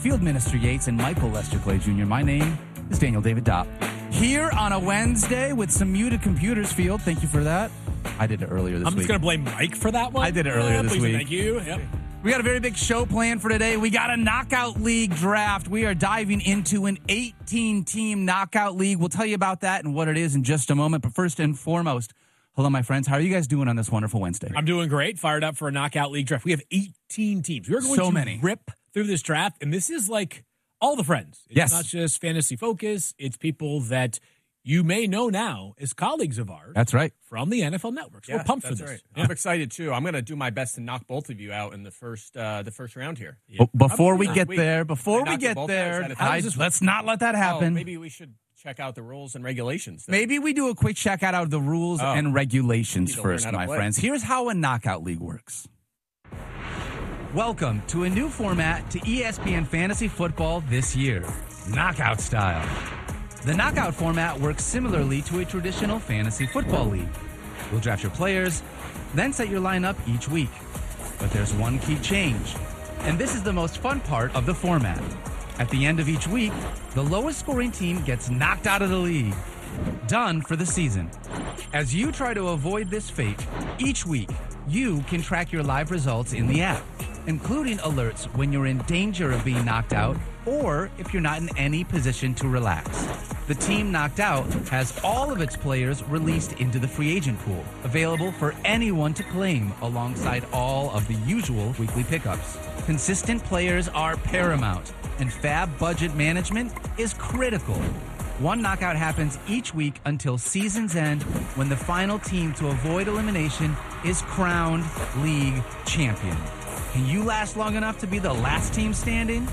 Field Minister Yates and Michael Lester Clay Jr. My name is Daniel David Dopp. Here on a Wednesday with some muted computers, Field. Thank you for that. I did it earlier this week. I'm just going to blame Mike for that one. I did it earlier this week. Thank you. Yep. We got a very big show planned for today. We got a Knockout League draft. We are diving into an 18-team Knockout League. We'll tell you about that and what it is in just a moment. But first and foremost, hello, my friends. How are you guys doing on this wonderful Wednesday? I'm doing great. Fired up for a Knockout League draft. We have 18 teams. We're going to rip through this draft, and this is like all the friends. It's not just Fantasy Focus. It's people that you may know now as colleagues of ours. That's right. From the NFL Network. So we're pumped for this. Right. I'm excited, too. I'm going to do my best to knock both of you out in the first round here. Yeah. Before we get there, let's not let that happen. Maybe we should check out the rules and regulations. Maybe we do a quick check out of the rules and regulations first, my friends. Here's how a Knockout League works. Welcome to a new format to ESPN Fantasy Football this year, Knockout Style. The Knockout format works similarly to a traditional fantasy football league. You'll draft your players, then set your lineup each week. But there's one key change, and this is the most fun part of the format. At the end of each week, the lowest scoring team gets knocked out of the league. Done for the season. As you try to avoid this fate, each week, you can track your live results in the app, including alerts when you're in danger of being knocked out or if you're not in any position to relax. The team knocked out has all of its players released into the free agent pool, available for anyone to claim alongside all of the usual weekly pickups. Consistent players are paramount, and fab budget management is critical. One knockout happens each week until season's end, when the final team to avoid elimination is crowned league champion. Can you last long enough to be the last team standing?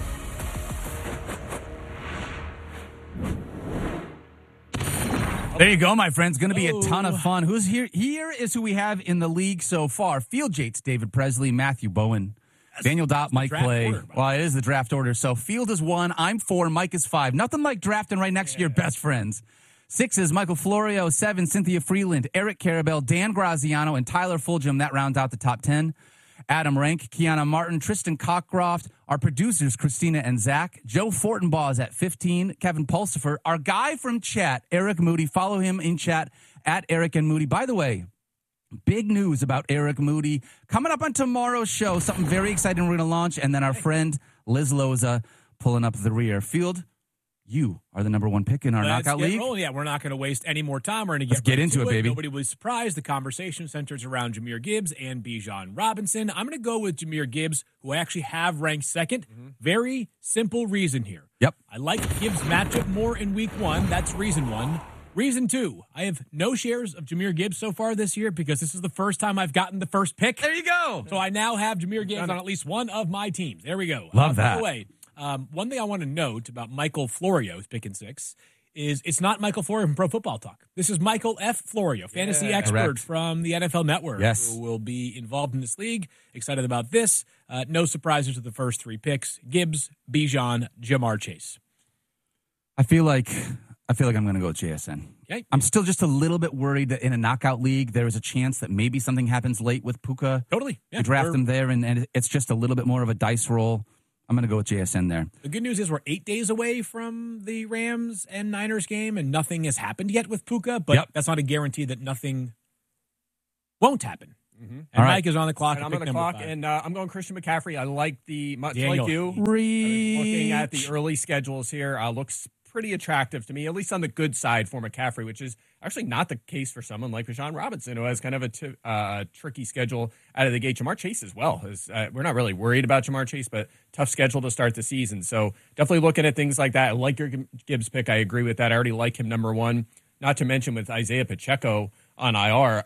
There you go, my friends. Going to be a ton of fun. Who's here? Here is who we have in the league so far. Field Yates, David Presley, Matthew Bowen, Daniel Dopp, Mike Clay. Well, it is the draft order. So Field is 1, I'm 4, Mike is 5. Nothing like drafting right next to your best friends. 6 is Michael Florio, 7, Cynthia Freeland, Eric Carabell, Dan Graziano, and Tyler Fulgham. That rounds out the top 10. Adam Rank, Kiana Martin, Tristan Cockcroft, our producers, Christina and Zach. Joe Fortenbaugh is at 15. Kevin Pulsifer, our guy from chat, Eric Moody. Follow him in chat at Eric and Moody. By the way, big news about Eric Moody coming up on tomorrow's show. Something very exciting we're going to launch. And then our friend Liz Loza pulling up the rear. Field, you are the number 1 pick in our Knockout League. Yeah, we're not going to waste any more time. We're going to get into it, baby. Nobody was surprised. The conversation centers around Jahmyr Gibbs and Bijan Robinson. I'm going to go with Jahmyr Gibbs, who I actually have ranked second. Very simple reason here. Yep. I like Gibbs' matchup more in week 1. That's reason 1. Reason 2, I have no shares of Jahmyr Gibbs so far this year because this is the first time I've gotten the first pick. There you go. So I now have Jahmyr Gibbs on at least one of my teams. There we go. Love that. By the way, one thing I want to note about Michael Florio, who's picking 6, is it's not Michael Florio from Pro Football Talk. This is Michael F. Florio, fantasy expert from the NFL Network, who will be involved in this league. Excited about this. No surprises with the first 3 picks: Gibbs, Bijan, Jamar Chase. I feel like I'm going to go with JSN. Okay. I'm still just a little bit worried that in a knockout league, there is a chance that maybe something happens late with Puka. Totally. Yeah, you draft him there, and it's just a little bit more of a dice roll. I'm going to go with JSN there. The good news is we're 8 days away from the Rams and Niners game, and nothing has happened yet with Puka, but that's not a guarantee that nothing won't happen. Mm-hmm. And Mike is on the clock. And I'm on the clock, and I'm going Christian McCaffrey. I like much Daniel. like you. Looking at the early schedules here, looks pretty attractive to me, at least on the good side for McCaffrey, which is actually not the case for someone like Bijan Robinson, who has kind of a tricky schedule out of the gate. Jamar Chase as well. We're not really worried about Jamar Chase, but tough schedule to start the season. So definitely looking at things like that. I like your Gibbs pick. I agree with that. I already like him number 1. Not to mention with Isaiah Pacheco on IR.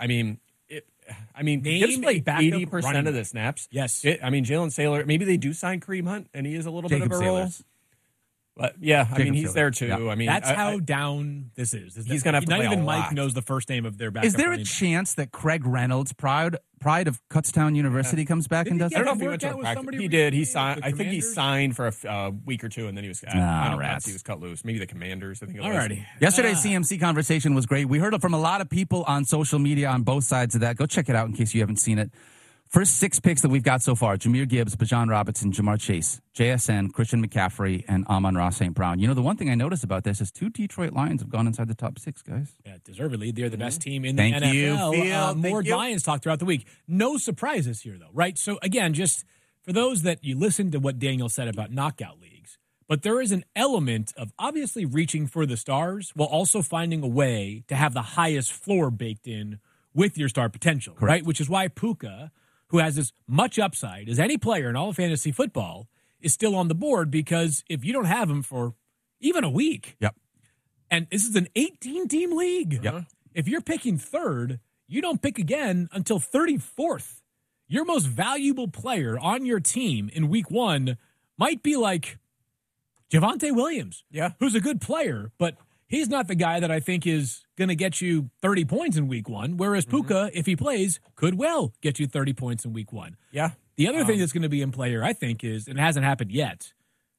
Gibbs played 80% of the snaps. Yes. Jalen Saylor, maybe they do sign Kareem Hunt, and he is a little bit of a role. But yeah, he's there too. Yeah. That's how down this is. He's going to have to play not even a Mike lot. knows the first name of their backup. Is there a chance that Craig Reynolds, pride of Kutztown University, comes back and does? I don't know if he went to a practice. He did. He signed. I think he signed for a week or 2, and then he was. He was cut loose. Maybe the Commanders. I think it was. Alrighty. Yesterday's CMC conversation was great. We heard from a lot of people on social media on both sides of that. Go check it out in case you haven't seen it. First 6 picks that we've got so far: Jahmyr Gibbs, Bijan Robinson, Jamar Chase, JSN, Christian McCaffrey, and Amon-Ra St. Brown. The one thing I noticed about this is 2 Detroit Lions have gone inside the top 6, guys. Yeah, deservedly. They're the best team in the NFL. More Lions talk throughout the week. No surprises here, though, right? So, again, just for those that you listened to what Daniel said about knockout leagues, but there is an element of obviously reaching for the stars while also finding a way to have the highest floor baked in with your star potential, Correct. right? Which is why Puka, who has as much upside as any player in all of fantasy football, is still on the board, because if you don't have him for even a week, Yep. and this is an 18-team league, Yep. if you're picking third, you don't pick again until 34th. Your most valuable player on your team in week 1 might be like Javonte Williams, who's a good player, but he's not the guy that I think is going to get you 30 points in week 1, whereas Puka, if he plays, could well get you 30 points in week 1. Yeah. The other thing that's going to be in play here, I think, is, and it hasn't happened yet,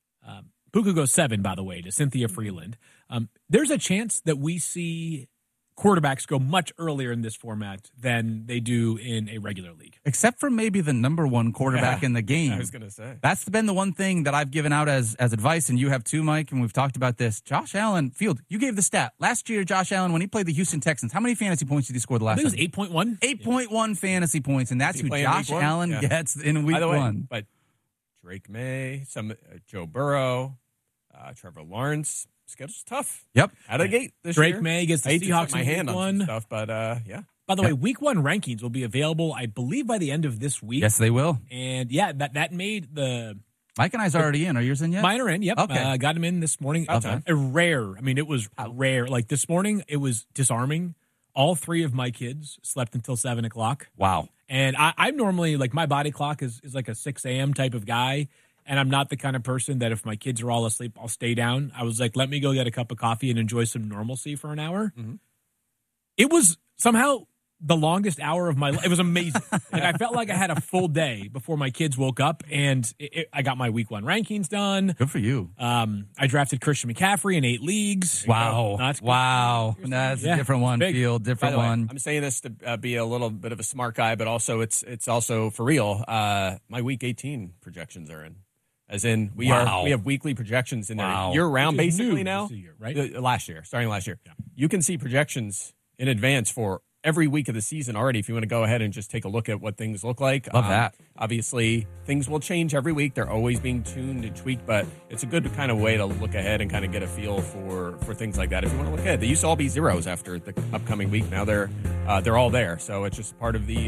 Puka goes 7, by the way, to Cynthia Freeland. There's a chance that we see quarterbacks go much earlier in this format than they do in a regular league. Except for maybe the number 1 quarterback in the game. I was going to say. That's been the one thing that I've given out as advice, and you have too, Mike, and we've talked about this. Josh Allen, Field, you gave the stat. Last year, Josh Allen, when he played the Houston Texans, how many fantasy points did he score the last time? I think it was 8.1. 8.1 fantasy points, and that's who Josh Allen gets in week 1. But Drake May, Joe Burrow, Trevor Lawrence. Schedule's tough. Yep. Out of the gate this Drake year. May gets the Seahawks my in hand week on 1. stuff, but yeah. By the way, week 1 rankings will be available, I believe, by the end of this week. Yes, they will. And yeah, that made the... Mike and I's already in. Are yours in yet? Mine are in, yep. Okay. Got them in this morning. Okay. Rare. I mean, it was rare. Like this morning, it was disarming. All 3 of my kids slept until 7 o'clock. Wow. And I'm normally, like, my body clock is like a 6 a.m. type of guy. And I'm not the kind of person that if my kids are all asleep, I'll stay down. I was like, let me go get a cup of coffee and enjoy some normalcy for an hour. Mm-hmm. It was somehow the longest hour of my life. It was amazing. Like, I felt like I had a full day before my kids woke up, and I got my week 1 rankings done. Good for you. I drafted Christian McCaffrey in 8 leagues. Wow. Wow. That's a different one, big. Field. Different one. I'm saying this to be a little bit of a smart guy, but also it's also for real. My week 18 projections are in. As in, we have weekly projections in there year round, basically now. Year, right? Starting last year. Yeah. You can see projections in advance for every week of the season already. If you want to go ahead and just take a look at what things look like, love that. Obviously, things will change every week. They're always being tuned and tweaked, but it's a good kind of way to look ahead and kind of get a feel for things like that. If you want to look ahead, they used to all be zeros after the upcoming week. Now they're all there, so it's just part of the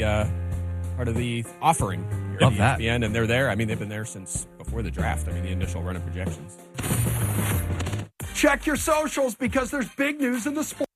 offering. Love that. ESPN, and they're there. I mean, they've been there since before the draft. I mean, the initial run of projections. Check your socials, because there's big news in the sport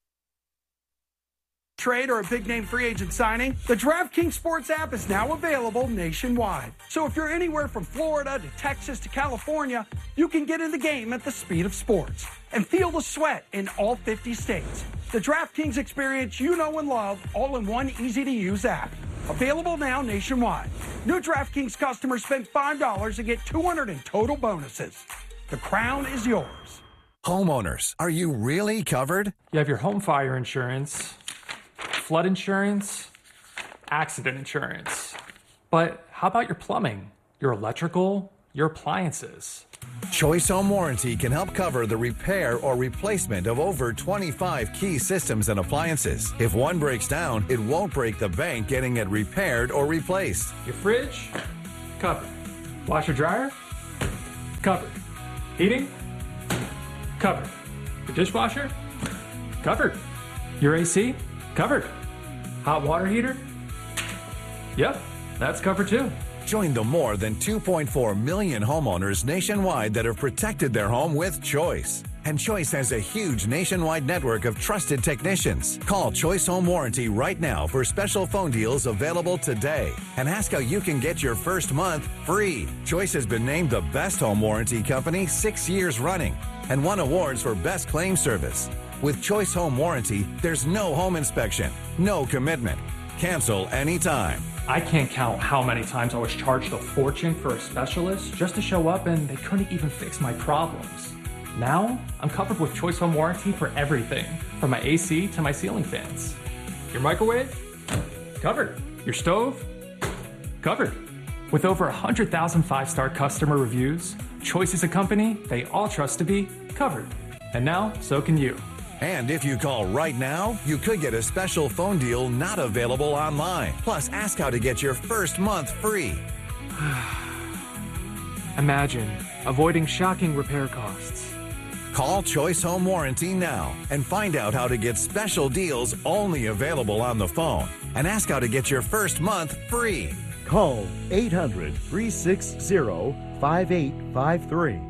trade or a big-name free agent signing. The DraftKings Sports app is now available nationwide. So if you're anywhere from Florida to Texas to California, you can get in the game at the speed of sports and feel the sweat in all 50 states. The DraftKings experience you know and love, all in one easy-to-use app. Available now nationwide. New DraftKings customers spend $5 and get $200 in total bonuses. The crown is yours. Homeowners, are you really covered? You have your home fire insurance, flood insurance, accident insurance. But how about your plumbing, your electrical, your appliances? Choice Home Warranty can help cover the repair or replacement of over 25 key systems and appliances. If one breaks down, it won't break the bank getting it repaired or replaced. Your fridge? Covered. Washer dryer? Covered. Heating? Covered. Your dishwasher? Covered. Your AC? Covered. Hot water heater? Yep, that's covered too. Join the more than 2.4 million homeowners nationwide that have protected their home with Choice. And Choice has a huge nationwide network of trusted technicians. Call Choice Home Warranty right now for special phone deals available today. And ask how you can get your first month free. Choice has been named the best home warranty company 6 years running and won awards for best claim service. With Choice Home Warranty, there's no home inspection, no commitment. Cancel anytime. I can't count how many times I was charged a fortune for a specialist just to show up and they couldn't even fix my problems. Now, I'm covered with Choice Home Warranty for everything, from my AC to my ceiling fans. Your microwave? Covered. Your stove? Covered. With over 100,000 5-star customer reviews, Choice is a company they all trust to be covered. And now, so can you. And if you call right now, you could get a special phone deal not available online. Plus, ask how to get your first month free. Imagine avoiding shocking repair costs. Call Choice Home Warranty now and find out how to get special deals only available on the phone. And ask how to get your first month free. Call 800-360-5853.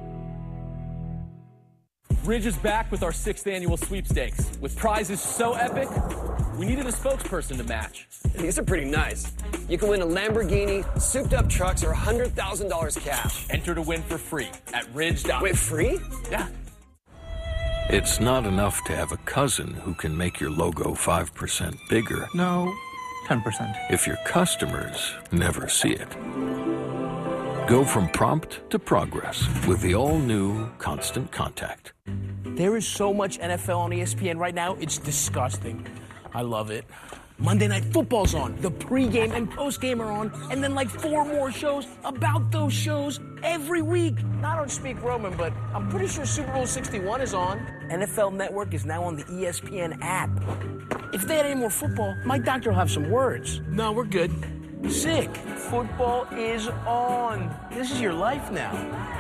Ridge is back with our 6th annual sweepstakes. With prizes so epic, we needed a spokesperson to match. These are pretty nice. You can win a Lamborghini, souped-up trucks, or $100,000 cash. Enter to win for free at ridge.com. Wait, free? Yeah. It's not enough to have a cousin who can make your logo 5% bigger. No, 10%. If your customers never see it. Go from prompt to progress with the all-new Constant Contact. There is so much NFL on ESPN right now, it's disgusting. I love it. Monday Night Football's on, the pregame and postgame are on, and then like 4 more shows about those shows every week. I don't speak Roman, but I'm pretty sure Super Bowl 61 is on. NFL Network is now on the ESPN app. If they had any more football, my doctor will have some words. No, we're good. Sick. Football is on. This is your life now.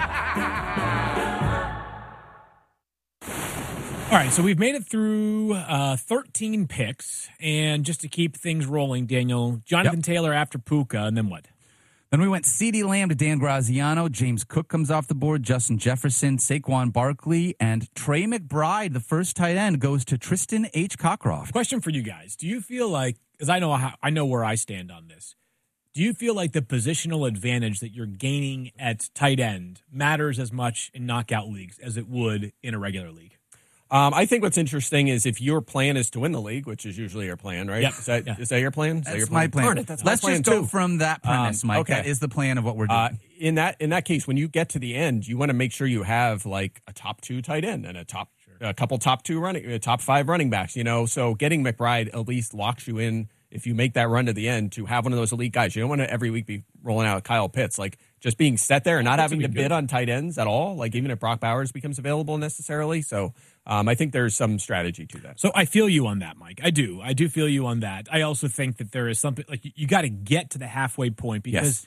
All right, so we've made it through 13 picks, and just to keep things rolling, Daniel, Jonathan Taylor after Puka, and then what? Then we went CeeDee Lamb to Dan Graziano. James Cook comes off the board. Justin Jefferson, Saquon Barkley, and Trey McBride, the first tight end, goes to Tristan H. Cockcroft. Question for you guys. Do you feel like, because I know where I stand on this, do you feel like the positional advantage that you're gaining at tight end matters as much in knockout leagues as it would in a regular league? I think what's interesting is if your plan is to win the league, which is usually your plan, right? Yep. Is that your plan? That's my plan. Let's just go from that premise, Mike. Okay. That is the plan of what we're doing. In that case, when you get to the end, you want to make sure you have like a top 2 tight end and a couple top 5 running backs. So getting McBride at least locks you in if you make that run to the end to have one of those elite guys. You don't want to every week be rolling out Kyle Pitts. Like just being set there and not having to bid on tight ends at all. Like even if Brock Bowers becomes available necessarily. So I think there's some strategy to that. So I feel you on that, Mike. I do feel you on that. I also think that there is something like you got to get to the halfway point because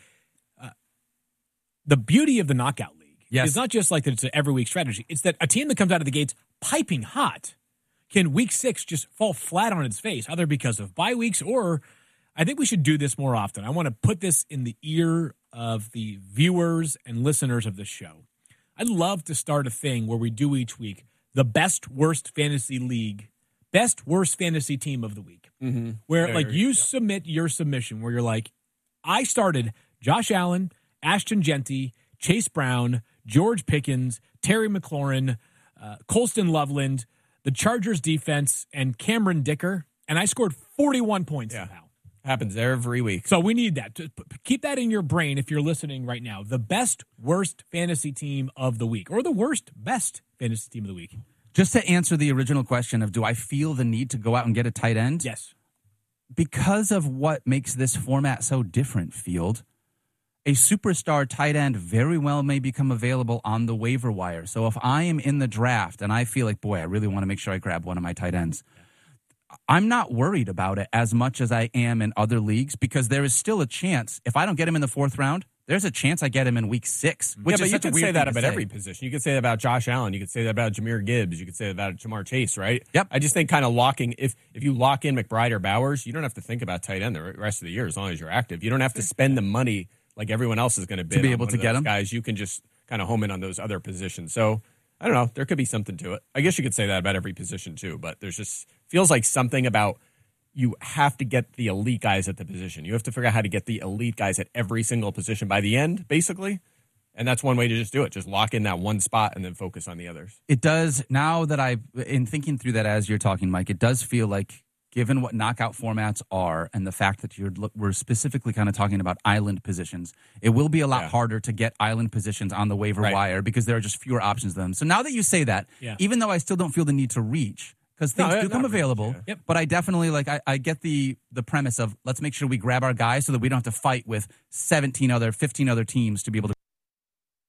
the beauty of the knockout league is not just like that it's an every week strategy. It's that a team that comes out of the gates piping hot can week 6 just fall flat on its face, either because of bye weeks or I think we should do this more often. I want to put this in the ear of the viewers and listeners of this show. I'd love to start a thing where we do each week the best, worst fantasy league, best, worst fantasy team of the week. Mm-hmm. Where you submit your submission where you're like, I started Josh Allen, Ashton Genty, Chase Brown, George Pickens, Terry McLaurin, Colston Loveland, the Chargers defense, and Cameron Dicker, and I scored 41 points somehow. Happens every week. So we need that. Keep that in your brain if you're listening right now. The best, worst fantasy team of the week, or the worst, best fantasy team of the week. Just to answer the original question of do I feel the need to go out and get a tight end? Yes. Because of what makes this format so different, Field, a superstar tight end very well may become available on the waiver wire. So if I am in the draft and I feel like, boy, I really want to make sure I grab one of my tight ends, I'm not worried about it as much as I am in other leagues because there is still a chance. If I don't get him in the 4th round, there's a chance I get him in week 6. Which is you could say that about every position. You could say that about Josh Allen. You could say that about Jahmyr Gibbs. You could say that about Jamar Chase, right? Yep. I just think kind of locking, if you lock in McBride or Bowers, you don't have to think about tight end the rest of the year as long as you're active. You don't have to spend the money like everyone else is going to bid to be able to get them. Guys, you can just kind of home in on those other positions. So I don't know. There could be something to it. I guess you could say that about every position too, but there's just feels like something about you have to get the elite guys at the position. You have to figure out how to get the elite guys at every single position by the end, basically. And that's one way to just do it. Just lock in that one spot and then focus on the others. It does. Now that in thinking through that as you're talking, Mike, it does feel like given what knockout formats are and the fact that we're specifically kind of talking about island positions, it will be a lot harder to get island positions on the waiver wire because there are just fewer options of them. So now that you say that, even though I still don't feel the need to reach, because things do come available. Really, Yep. But I definitely I get the premise of let's make sure we grab our guys so that we don't have to fight with 15 other teams to be able to